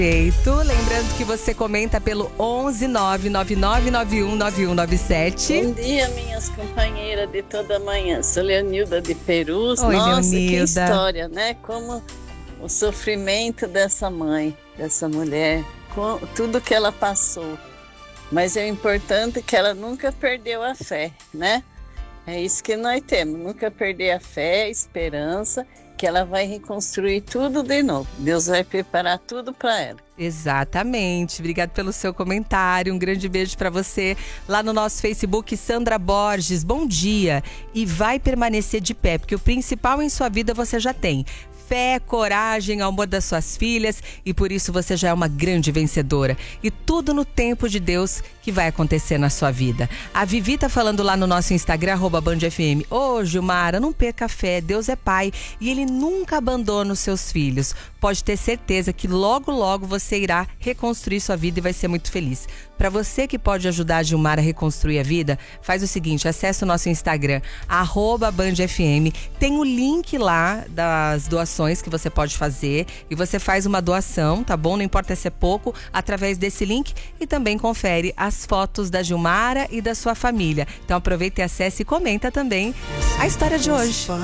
Perfeito. Lembrando que você comenta pelo 11 99991 9197. Bom dia, minhas companheiras de toda manhã. Sou Leonilda de Perus. Oi, Nossa, Leonilda. que história, né? Como o sofrimento dessa mãe, dessa mulher, com tudo que ela passou. Mas é importante que ela nunca perdeu a fé, né? É isso que nós temos, nunca perder a fé, a esperança, que ela vai reconstruir tudo de novo. Deus vai preparar tudo para ela. Exatamente. Obrigado pelo seu comentário. Um grande beijo para você. Lá no nosso Facebook, Sandra Borges, bom dia. E vai permanecer de pé, porque o principal em sua vida você já tem. Fé, coragem, amor das suas filhas, e por isso você já é uma grande vencedora. E tudo no tempo de Deus que vai acontecer na sua vida. A Vivi tá falando lá no nosso Instagram, @BandFM. Ô, Gilmara, não perca a fé, Deus é pai e Ele nunca abandona os seus filhos. Pode ter certeza que logo, logo você irá reconstruir sua vida e vai ser muito feliz. Para você que pode ajudar a Gilmara a reconstruir a vida, faz o seguinte, acessa o nosso Instagram, @BandFM. Tem o link lá das doações que você pode fazer e você faz uma doação, tá bom? Não importa se é pouco, através desse link, e também confere as fotos da Gilmara e da sua família. Então aproveita e acesse e comenta também a história de hoje.